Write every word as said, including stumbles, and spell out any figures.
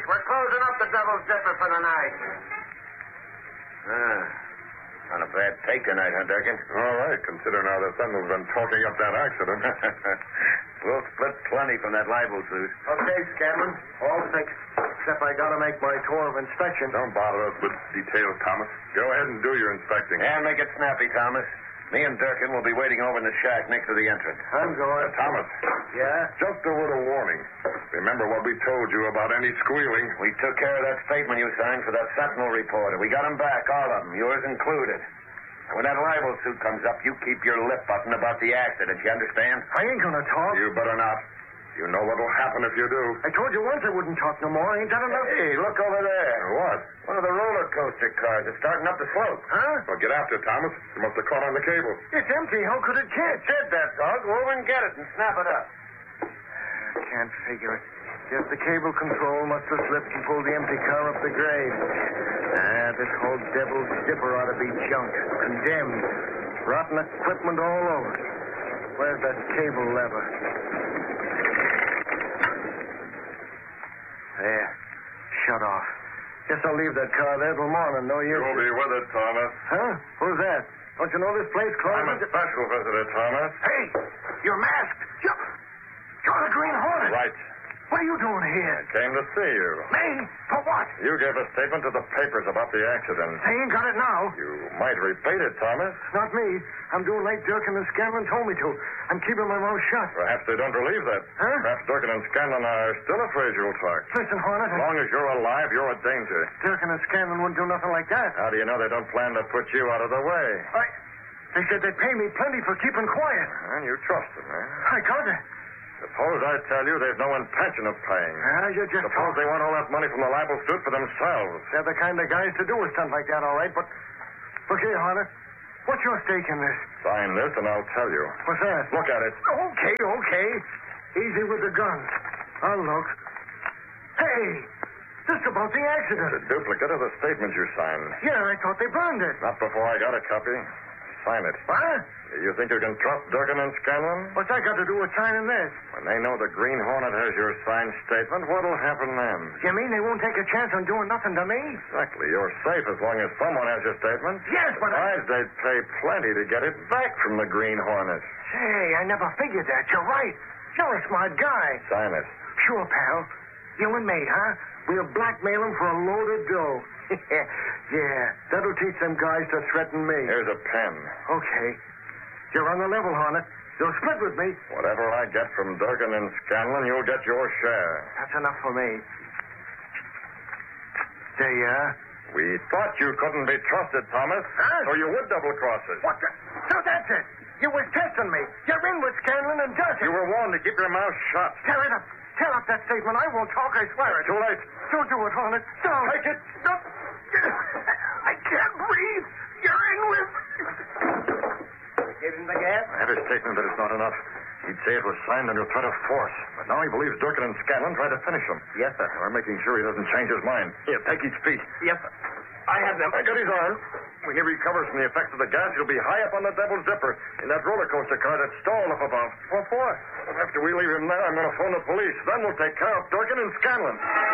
We're closing up the Devil's Dipper for the night. Ah, not a bad take tonight, huh, Durkin? All right, considering how the Sentinel's been talking up that accident. We'll split plenty from that libel suit. Okay, Scanlon. All fixed. Except I gotta make my tour of inspection. Don't bother us with details, Thomas. Go ahead and do your inspecting. And make it snappy, Thomas. Me and Durkin will be waiting over in the shack next to the entrance. I'm going. Uh, Thomas. Yeah? Just a word of warning. Remember what we told you about any squealing. We took care of that statement you signed for that Sentinel reporter. We got him back, all of them, yours included. And when that libel suit comes up, you keep your lip button about the accident, you understand? I ain't gonna talk. You better not. You know what'll happen if you do. I told you once I wouldn't talk no more. Ain't that enough? Hey, look over there. What? One of the roller coaster cars is starting up the slope. Huh? Well, get after it, Thomas. You must have caught on the cable. It's empty. How could it catch? That's it, that dog. Go over and get it and snap it up. I can't figure it. Guess the cable control must have slipped and pulled the empty car up the grade. Ah, this whole Devil's Dipper ought to be junk. Condemned. Rotten equipment all over. Where's that cable lever? There. Shut off. Guess I'll leave that car there till morning. No use. You'll be with it, Thomas. Huh? Who's that? Don't you know this place closed? I'm a special visitor, Thomas. Hey, you're masked. You're, you're the Green Hornet. Right. What are you doing here? Came to see you. Me? For what? You gave a statement to the papers about the accident. I ain't got it now. You might repeat it, Thomas. Not me. I'm doing like Durkin and Scanlon told me to. I'm keeping my mouth shut. Perhaps they don't believe that. Huh? Perhaps Durkin and Scanlon are still afraid you'll talk. Listen, Hornet. As long as you're alive, you're a danger. Durkin and Scanlon wouldn't do nothing like that. How do you know they don't plan to put you out of the way? I... They said they'd pay me plenty for keeping quiet. And you trust them, eh? I got it. Suppose I tell you they've no intention of paying. Ah, you just... Suppose they want all that money from the libel suit for themselves. They're the kind of guys to do a stunt like that, all right, but... Look here, Hornet. What's your stake in this? Sign this and I'll tell you. What's that? Look at it. Okay, okay. Easy with the guns. I'll look. Hey! This is about the accident. The duplicate of the statement you signed. Yeah, I thought they burned it. Not before I got a copy. Sign it. What? You think you can trust Durkin and Scanlon? What's that got to do with signing this? When they know the Green Hornet has your signed statement, what'll happen then? You mean they won't take a chance on doing nothing to me? Exactly. You're safe as long as someone has your statement. Yes, but I... Besides, they'd pay plenty to get it back from the Green Hornet. Say, I never figured that. You're right. You're a smart guy. Sign it. Sure, pal. You and me, huh? We'll blackmail them for a load of dough. Yeah, that'll teach them guys to threaten me. Here's a pen. Okay. You're on the level, Hornet. You'll split with me. Whatever I get from Durkin and Scanlon, you'll get your share. That's enough for me. There you are. We thought you couldn't be trusted, Thomas. Huh? So you would double-cross us. What the... So that's it. You was testing me. You're in with Scanlon and Durkin. You were warned to keep your mouth shut. Tear it up. Tear up that statement. I won't talk, I swear it. Too late. Don't do it, Hornet. Don't. Take it. No. I can't breathe. You're in with... Give him the gas? I have his statement, but it's not enough. He'd say it was signed under threat of force. But now he believes Durkin and Scanlon tried to finish him. Yes, sir. We're making sure he doesn't change his mind. Here, take each piece. Yes, sir. I have them. I got his arm. When he recovers from the effects of the gas, he'll be high up on the Devil's Dipper in that roller coaster car that's stalled up above. What for? After we leave him there, I'm going to phone the police. Then we'll take care of Durkin and Scanlon.